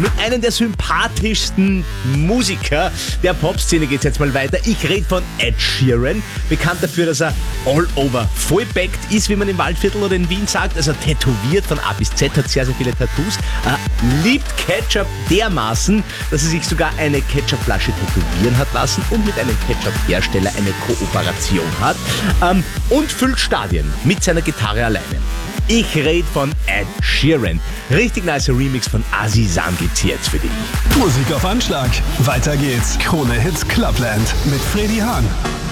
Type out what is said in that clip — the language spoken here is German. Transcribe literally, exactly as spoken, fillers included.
mit einem der sympathischsten Musiker der Popszene geht's jetzt mal weiter. Ich rede von Ed Sheeran, bekannt dafür, dass er all over vollbackt ist, wie man im Waldviertel oder in Wien sagt, also tätowiert von A bis Z, hat sehr, sehr viele Tattoos, äh, liebt Ketchup dermaßen, dass er sich sogar eine Ketchupflasche tätowieren hat lassen und mit einem Ketchup-Hersteller eine Kooperation hat ähm, und füllt Stadien mit seiner Gitarre alleine. Ich rede von Ed Sheeran. Richtig nice Remix von Azizam gibt's hier jetzt für dich. Musik auf Anschlag. Weiter geht's. Krone Hits Clubland mit Freddy Hahn.